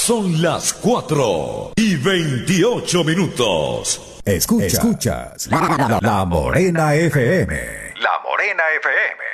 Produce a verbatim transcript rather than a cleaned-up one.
son las cuatro y veintiocho minutos. Escuchas, Escuchas la, la, la Morena F M. La Morena F M.